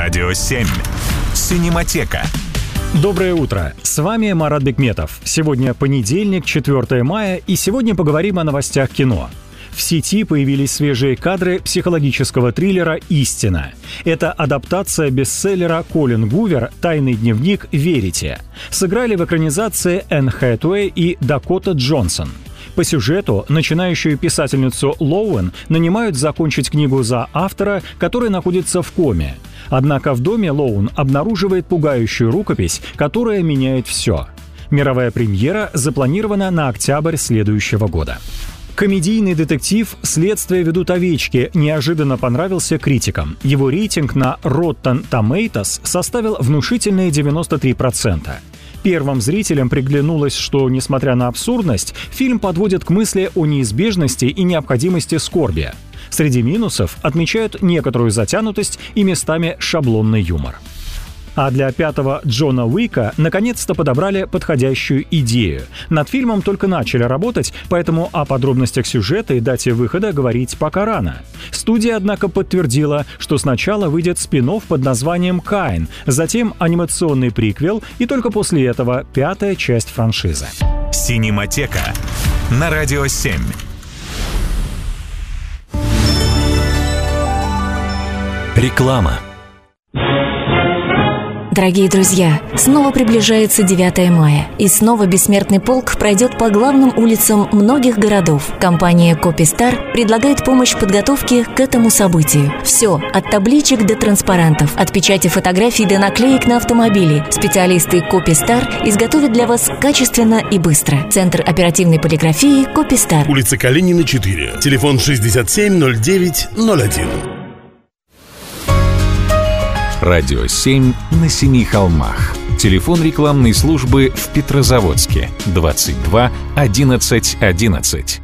Радио 7. Синематека. Доброе утро! С вами Марат Бекметов. Сегодня понедельник, 4 мая, и сегодня поговорим о новостях кино. В сети появились свежие кадры психологического триллера «Истина». Это адаптация бестселлера Колин Гувер «Тайный дневник Верити». Сыграли в экранизации Энн Хэтэуэй и Дакота Джонсон. По сюжету начинающую писательницу Лоуэн нанимают закончить книгу за автора, который находится в коме. Однако в доме Лоуэн обнаруживает пугающую рукопись, которая меняет все. Мировая премьера запланирована на октябрь следующего года. Комедийный детектив «Следствие ведут овечки» неожиданно понравился критикам. Его рейтинг на Rotten Tomatoes составил внушительные 93%. Первым зрителям приглянулось, что, несмотря на абсурдность, фильм подводит к мысли о неизбежности и необходимости скорби. Среди минусов отмечают некоторую затянутость и местами шаблонный юмор. А для 5-го Джона Уика наконец-то подобрали подходящую идею. Над фильмом только начали работать, поэтому о подробностях сюжета и дате выхода говорить пока рано. Студия, однако, подтвердила, что сначала выйдет спин-офф под названием «Каин», затем анимационный приквел и только после этого 5-я часть франшизы. Синематека на Радио 7. Реклама. Дорогие друзья, снова приближается 9 мая, и снова бессмертный полк пройдет по главным улицам многих городов. Компания Копистар предлагает помощь в подготовке к этому событию. Все, от табличек до транспарантов, от печати фотографий до наклеек на автомобили. Специалисты Копистар изготовят для вас качественно и быстро. Центр оперативной полиграфии Копистар. Улица Калинина, 4. Телефон 670901. Радио 7 на Семи холмах. Телефон рекламной службы в Петрозаводске 22 11 11.